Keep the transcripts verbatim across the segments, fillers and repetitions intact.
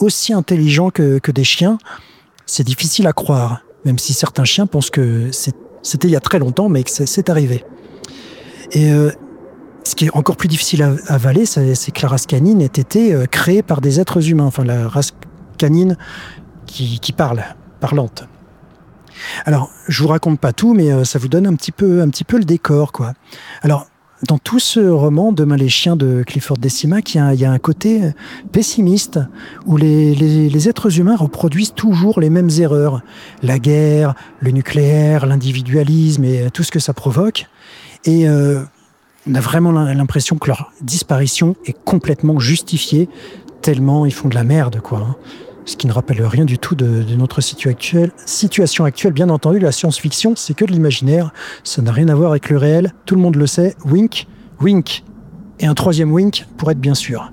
aussi intelligents que, que des chiens, c'est difficile à croire. Même si certains chiens pensent que c'est, c'était il y a très longtemps, mais que c'est, c'est arrivé. Et euh, ce qui est encore plus difficile à avaler, c'est, c'est que la race canine ait été euh, créée par des êtres humains. Enfin, la race canine qui, qui parle, parlante. Alors, je vous raconte pas tout, mais euh, ça vous donne un petit peu, un petit peu le décor, quoi. Alors, dans tout ce roman, Demain les chiens de Clifford Decimac, il y a, il y a un côté pessimiste où les, les, les êtres humains reproduisent toujours les mêmes erreurs. La guerre, le nucléaire, l'individualisme et tout ce que ça provoque. Et euh, on a vraiment l'impression que leur disparition est complètement justifiée, tellement ils font de la merde, quoi. Hein. Ce qui ne rappelle rien du tout de, de notre situ actuelle, situation actuelle. Bien entendu, la science-fiction, c'est que de l'imaginaire. Ça n'a rien à voir avec le réel. Tout le monde le sait. Wink, wink. Et un troisième wink, pour être bien sûr.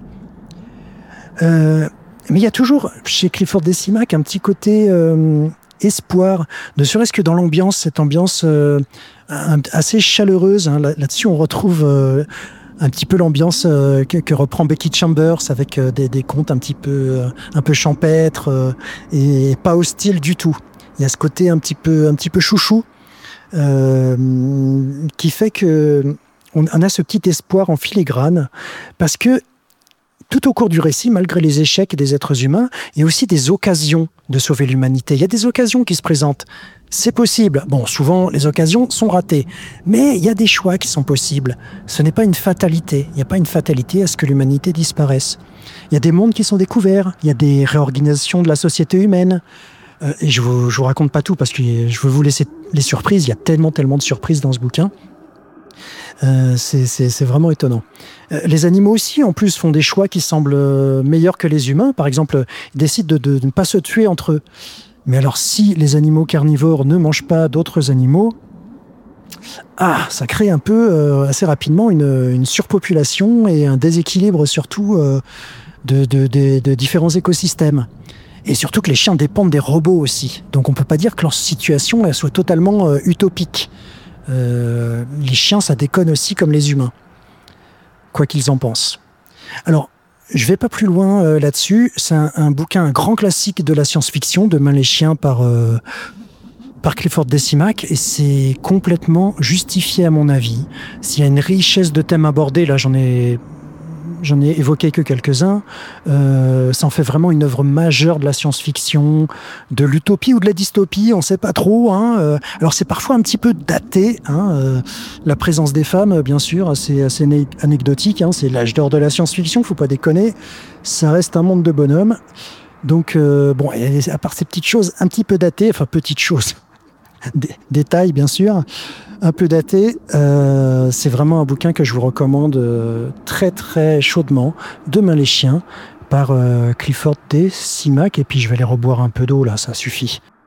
Euh, mais il y a toujours, chez Clifford Decimac, un petit côté euh, espoir. Ne serait-ce que dans l'ambiance, cette ambiance euh, assez chaleureuse. Hein. Là, là-dessus, on retrouve... Euh, un petit peu l'ambiance euh, que, que reprend Becky Chambers avec euh, des, des contes un petit peu, euh, un peu champêtres euh, et pas hostiles du tout. Il y a ce côté un petit peu, un petit peu chouchou euh, qui fait que on, on a ce petit espoir en filigrane parce que tout au cours du récit, malgré les échecs des êtres humains, il y a aussi des occasions de sauver l'humanité. Il y a des occasions qui se présentent. C'est possible. Bon, souvent, les occasions sont ratées. Mais il y a des choix qui sont possibles. Ce n'est pas une fatalité. Il n'y a pas une fatalité à ce que l'humanité disparaisse. Il y a des mondes qui sont découverts. Il y a des réorganisations de la société humaine. Euh, et je ne vous, je vous raconte pas tout parce que je veux vous laisser les surprises. Il y a tellement, tellement de surprises dans ce bouquin. Euh, c'est, c'est, c'est vraiment étonnant. Euh, les animaux aussi, en plus, font des choix qui semblent meilleurs que les humains. Par exemple, ils décident de, de, de ne pas se tuer entre eux. Mais alors, si les animaux carnivores ne mangent pas d'autres animaux, ah, ça crée un peu, euh, assez rapidement, une, une surpopulation et un déséquilibre surtout euh, de, de, de, de différents écosystèmes. Et surtout que les chiens dépendent des robots aussi. Donc on ne peut pas dire que leur situation elle, soit totalement euh, utopique. Euh, les chiens, ça déconne aussi comme les humains, quoi qu'ils en pensent. Alors, je vais pas plus loin euh, là-dessus. C'est un, un bouquin, un grand classique de la science-fiction, Demain les chiens par, euh, par Clifford Decimac, et c'est complètement justifié à mon avis. S'il y a une richesse de thèmes abordés, là j'en ai... J'en ai évoqué que quelques-uns. Euh, ça en fait vraiment une œuvre majeure de la science-fiction, de l'utopie ou de la dystopie, on ne sait pas trop. Hein. Euh, alors c'est parfois un petit peu daté. Hein. Euh, la présence des femmes, bien sûr, assez, assez anecdotique. Hein. C'est l'âge d'or de la science-fiction, faut pas déconner. Ça reste un monde de bonhommes. Donc euh, bon, et à part ces petites choses un petit peu datées, enfin petites choses, Dé- détails bien sûr. Un peu daté, euh, c'est vraiment un bouquin que je vous recommande euh, très très chaudement. Demain les chiens par euh, Clifford Decimac, et puis je vais aller reboire un peu d'eau là, ça suffit.